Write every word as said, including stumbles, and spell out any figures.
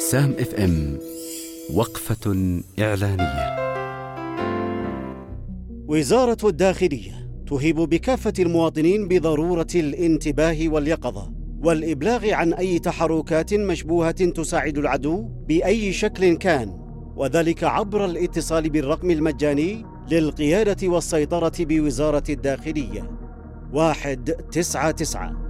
بسام اف ام. وقفة إعلانية. وزارة الداخلية تهيب بكافة المواطنين بضرورة الانتباه واليقظة والإبلاغ عن أي تحركات مشبوهة تساعد العدو بأي شكل كان، وذلك عبر الاتصال بالرقم المجاني للقيادة والسيطرة بوزارة الداخلية واحد تسعة تسعة.